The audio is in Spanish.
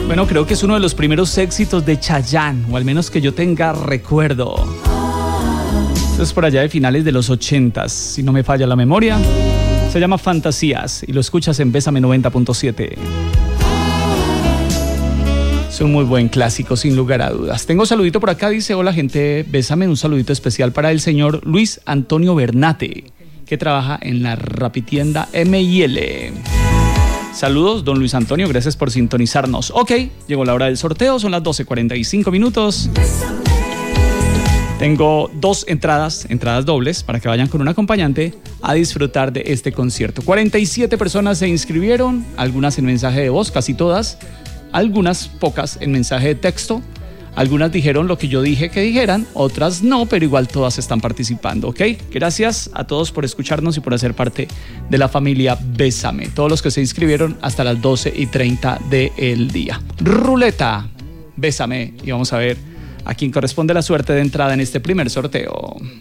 Bueno, creo que es uno de los primeros éxitos de Chayanne, o al menos que yo tenga recuerdo. Esto es por allá de finales de los 80s, si no me falla la memoria. Se llama Fantasías y lo escuchas en Bésame 90.7. Es un muy buen clásico, sin lugar a dudas. Tengo un saludito por acá, dice: hola gente, Bésame, un saludito especial para el señor Luis Antonio Bernate, que trabaja en la rapitienda M&L. Saludos, don Luis Antonio, gracias por sintonizarnos. Ok, llegó la hora del sorteo, son las 12:45 minutos. Tengo 2 entradas dobles para que vayan con un acompañante a disfrutar de este concierto. 47 personas se inscribieron, algunas en mensaje de voz, casi todas, algunas pocas en mensaje de texto. Algunas dijeron lo que yo dije que dijeran, otras no, pero igual todas están participando, ¿ok? Gracias a todos por escucharnos y por hacer parte de la familia Bésame. Todos los que se inscribieron hasta las 12:30 del día. Ruleta, Bésame, y vamos a ver a quién corresponde la suerte de entrada en este primer sorteo.